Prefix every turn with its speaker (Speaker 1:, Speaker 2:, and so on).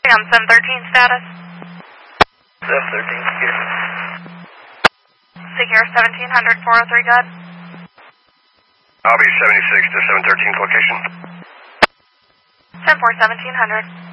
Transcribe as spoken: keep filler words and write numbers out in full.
Speaker 1: on seven thirteen status.
Speaker 2: seven thirteen, here.
Speaker 1: Secure seventeen hundred, four oh three, good.
Speaker 3: I'll be seventy-six to seven thirteen's location.
Speaker 1: ten four, seventeen hundred.